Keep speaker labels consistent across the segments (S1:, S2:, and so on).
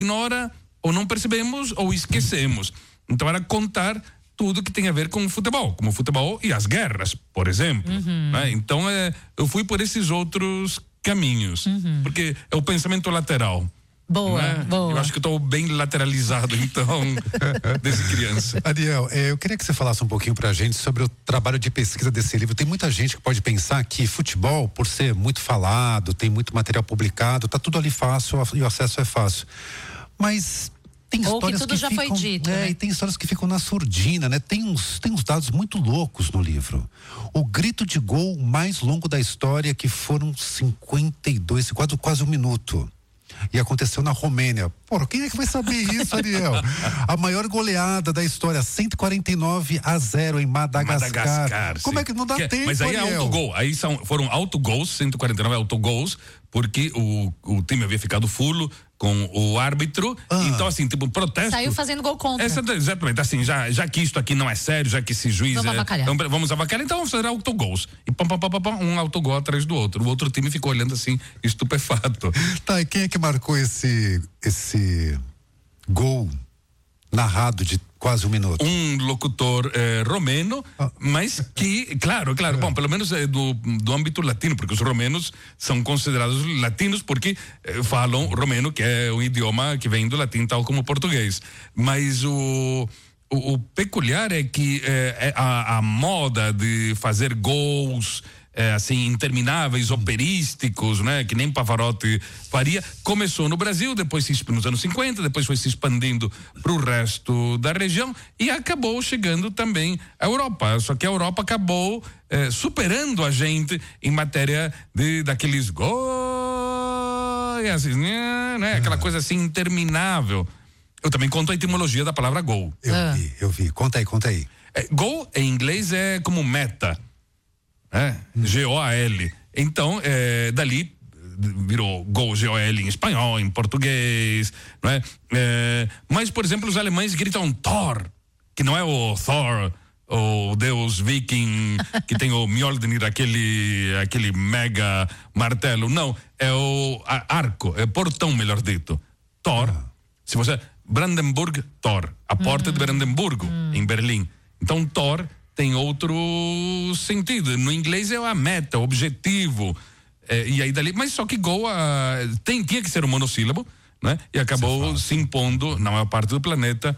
S1: ignora, ou não percebemos, ou esquecemos. Então era contar tudo que tem a ver com o futebol, como o futebol e as guerras, por exemplo. Né? Então eu fui por esses outros caminhos, porque é o pensamento lateral.
S2: Boa,
S1: né?
S2: boa.
S1: Eu acho que eu estou bem lateralizado, então, desde criança.
S3: Ariel, eu queria que você falasse um pouquinho pra gente sobre o trabalho de pesquisa desse livro. Tem muita gente que pode pensar que futebol, por ser muito falado, tem muito material publicado, tá tudo ali fácil e o acesso é fácil. Mas tem histórias
S2: que tudo já
S3: ficam,
S2: foi dito, né?
S3: E tem histórias que ficam na surdina, né? Tem uns dados muito loucos no livro. O grito de gol mais longo da história, que foram 52, quase um minuto. E aconteceu na Romênia. Pô, quem é que vai saber isso, Ariel? A maior goleada da história, 149-0 em Madagascar. Como é que não dá tempo,
S1: mas aí
S3: Ariel?
S1: é autogol. Aí foram autogols, 149 autogols, porque o time havia ficado fulo com o árbitro. Então, assim, tipo, protesto.
S2: Saiu fazendo gol contra.
S1: Exatamente. Assim, já que isto aqui não é sério, já que esse juiz vamos avacalhar, então vamos fazer autogols. E um autogol atrás do outro. O outro time ficou olhando assim, estupefato.
S3: Tá, e quem é que marcou esse gol narrado de quase um minuto?
S1: Um locutor romeno, mas que, claro, bom, pelo menos do âmbito latino, porque os romenos são considerados latinos porque falam romeno, que é um idioma que vem do latim, tal como o português. Mas o peculiar é que a moda de fazer gols assim, intermináveis, operísticos, né? Que nem Pavarotti faria, começou no Brasil, depois nos anos 50, depois foi se expandindo para o resto da região e acabou chegando também à Europa. Só que a Europa acabou superando a gente em matéria daqueles gols, assim, né? Aquela coisa assim interminável. Eu também conto a etimologia da palavra gol.
S3: Eu vi. Conta aí.
S1: Gol em inglês é como meta. G-O-A-L. Então, dali virou gol, G-O-L em espanhol, em português, não é? Mas, por exemplo, os alemães gritam Thor, que não é o Thor, o deus viking que tem o Mjolnir, aquele mega martelo. Não, é o arco, é portão, melhor dito. Thor, se você... Brandenburg, Thor, a porta de Brandemburgo, em Berlim. Então, Thor tem outro sentido. No inglês é a meta, o objetivo. E aí dali, mas só que gol tinha que ser um monossílabo, né? E acabou se impondo na maior parte do planeta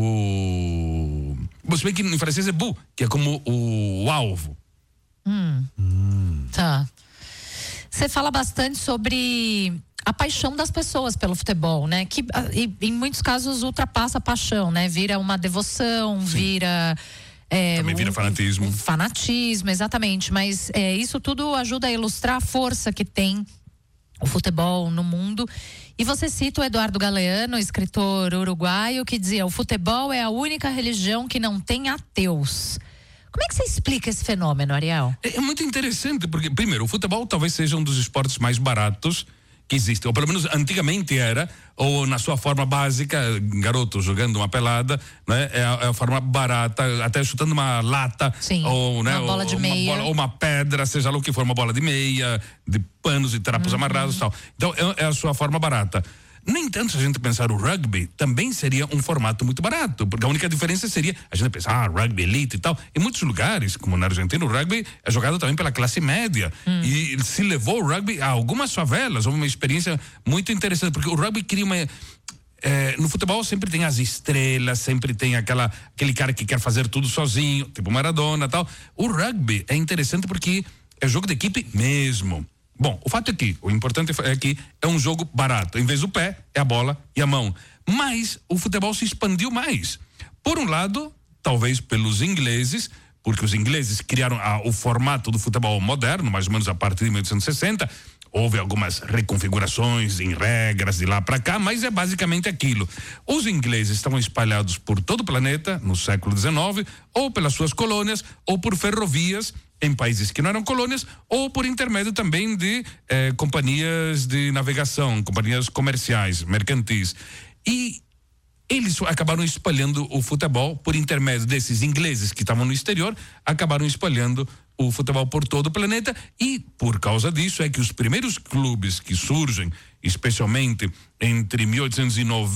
S1: você vê que em francês é but, que é como o alvo.
S2: Tá. Você fala bastante sobre a paixão das pessoas pelo futebol, né? Que em muitos casos ultrapassa a paixão, né? Vira uma devoção, vira...
S1: também vira fanatismo.
S2: Fanatismo, exatamente. Mas isso tudo ajuda a ilustrar a força que tem o futebol no mundo. E você cita o Eduardo Galeano, escritor uruguaio, que dizia: o futebol é a única religião que não tem ateus. Como é que você explica esse fenômeno, Ariel?
S1: É muito interessante, porque, primeiro, o futebol talvez seja um dos esportes mais baratos que existe, ou pelo menos antigamente era, ou na sua forma básica, garoto jogando uma pelada, né? É a forma barata, até chutando uma lata.
S2: Sim,
S1: ou, né,
S2: uma bola de meia.
S1: Ou uma pedra, seja lá o que for, uma bola de meia, de panos e trapos amarrados e tal. Então é a sua forma barata. No entanto, se a gente pensar o rugby, também seria um formato muito barato, porque a única diferença seria a gente pensar, rugby elite e tal. Em muitos lugares, como na Argentina, o rugby é jogado também pela classe média. E se levou o rugby a algumas favelas. Houve uma experiência muito interessante, porque o rugby cria uma... no futebol sempre tem as estrelas, sempre tem aquele cara que quer fazer tudo sozinho, tipo Maradona e tal. O rugby é interessante porque é jogo de equipe mesmo. Bom, o fato é que, o importante é que é um jogo barato. Em vez do pé, é a bola e a mão. Mas o futebol se expandiu mais. Por um lado, talvez pelos ingleses, porque os ingleses criaram o formato do futebol moderno, mais ou menos a partir de 1860. Houve algumas reconfigurações em regras de lá para cá, mas é basicamente aquilo. Os ingleses estavam espalhados por todo o planeta no século XIX, ou pelas suas colônias, ou por ferrovias em países que não eram colônias, ou por intermédio também de companhias de navegação, companhias comerciais, mercantis. E eles acabaram espalhando o futebol por intermédio desses ingleses que estavam no exterior, acabaram espalhando o futebol por todo o planeta, e por causa disso é que os primeiros clubes que surgem, especialmente entre 1890